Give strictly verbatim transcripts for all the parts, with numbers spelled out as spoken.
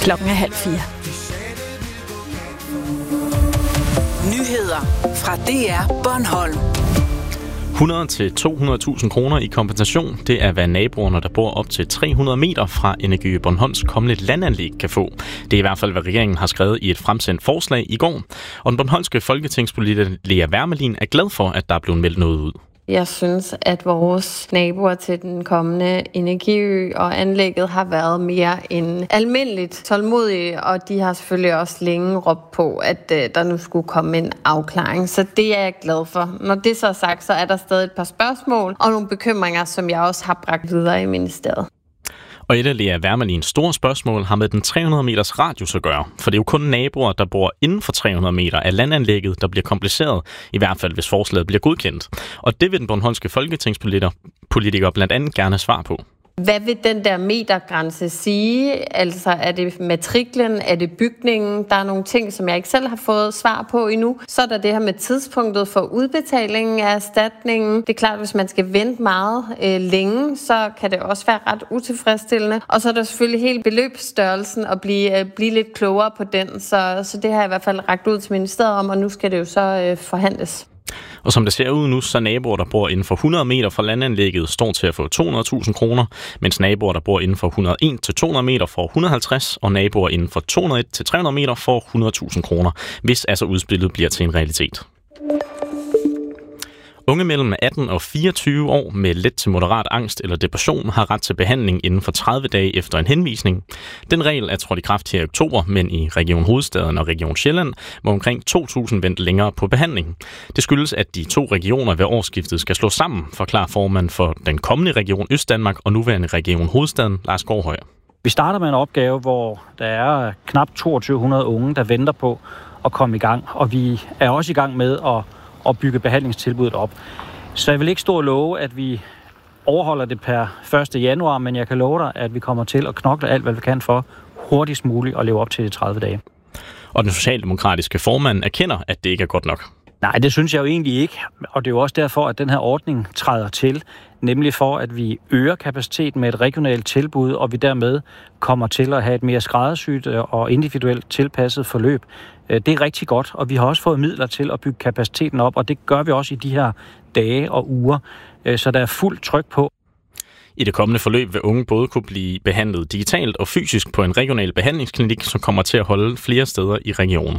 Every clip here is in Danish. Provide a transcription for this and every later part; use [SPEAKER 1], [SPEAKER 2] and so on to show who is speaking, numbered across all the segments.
[SPEAKER 1] Klokken er halv fire. Nyheder fra D R Bornholm.
[SPEAKER 2] hundrede til to hundrede tusind kroner i kompensation, det er hvad naboerne, der bor op til tre hundrede meter fra Energy Bornholms kommende landanlæg kan få. Det er i hvert fald, hvad regeringen har skrevet i et fremsendt forslag i går. Og den bornholmske folketingspolitiker Lea Wermelin er glad for, at der er blevet meldt noget ud.
[SPEAKER 3] Jeg synes, at vores naboer til den kommende energiø og anlægget har været mere end almindeligt tålmodige, og de har selvfølgelig også længe råbt på, at uh, der nu skulle komme en afklaring. Så det er jeg glad for. Når det så er sagt, så er der stadig et par spørgsmål og nogle bekymringer, som jeg også har bragt videre i ministeriet.
[SPEAKER 2] Og et af Lea Wermelins store spørgsmål har med den tre hundrede meters radius at gøre. For det er jo kun naboer, der bor inden for tre hundrede meter af landanlægget, der bliver kompliceret, i hvert fald hvis forslaget bliver godkendt. Og det vil den bornholmske folketingspolitiker blandt andet gerne svar på.
[SPEAKER 3] Hvad vil den der metergrænse sige? Altså, er det matriklen? Er det bygningen? Der er nogle ting, som jeg ikke selv har fået svar på endnu. Så er der det her med tidspunktet for udbetalingen af erstatningen. Det er klart, at hvis man skal vente meget øh, længe, så kan det også være ret utilfredsstillende. Og så er der selvfølgelig hele beløbsstørrelsen at blive, øh, blive lidt klogere på den. Så, så det har jeg i hvert fald rakt ud til ministeriet om, og nu skal det jo så øh, forhandles.
[SPEAKER 2] Og som det ser ud nu, så naboer, der bor inden for hundrede meter fra landanlægget, står til at få to hundrede tusind kroner, mens naboer, der bor inden for et hundrede og en til to hundrede meter, får et hundrede og halvtreds, og naboer inden for to hundrede og en til tre hundrede meter får hundrede tusind kroner, hvis altså udspillet bliver til en realitet. Unge mellem atten og fireogtyve år med let til moderat angst eller depression har ret til behandling inden for tredive dage efter en henvisning. Den regel er trådt i kraft her i oktober, men i Region Hovedstaden og Region Sjælland må omkring to tusind vente længere på behandling. Det skyldes, at de to regioner ved årsskiftet skal slås sammen, forklarer formand for den kommende Region Østdanmark og nuværende Region Hovedstaden, Lars Gårdhøj.
[SPEAKER 4] Vi starter med en opgave, hvor der er knap toogtyve hundrede unge, der venter på at komme i gang, og vi er også i gang med at og bygge behandlingstilbuddet op. Så jeg vil ikke stå og love, at vi overholder det per første januar, men jeg kan love dig, at vi kommer til at knokle alt, hvad vi kan for hurtigst muligt at leve op til de tredive dage.
[SPEAKER 2] Og den socialdemokratiske formand erkender, at det ikke er godt nok.
[SPEAKER 4] Nej, det synes jeg jo egentlig ikke, og det er jo også derfor, at den her ordning træder til, nemlig for, at vi øger kapaciteten med et regionalt tilbud, og vi dermed kommer til at have et mere skræddersyet og individuelt tilpasset forløb. Det er rigtig godt, og vi har også fået midler til at bygge kapaciteten op, og det gør vi også i de her dage og uger, så der er fuldt tryk på.
[SPEAKER 2] I det kommende forløb vil unge både kunne blive behandlet digitalt og fysisk på en regional behandlingsklinik, som kommer til at holde flere steder i regionen.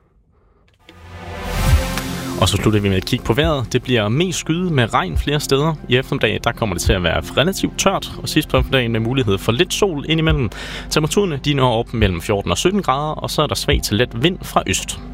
[SPEAKER 2] Og så slutter vi med at kigge på vejret. Det bliver mest skyet med regn flere steder. I eftermiddag der kommer det til at være relativt tørt, og sidst på eftermiddagen med mulighed for lidt sol indimellem. Temperaturerne de når op mellem fjorten og sytten grader, og så er der svag til let vind fra øst.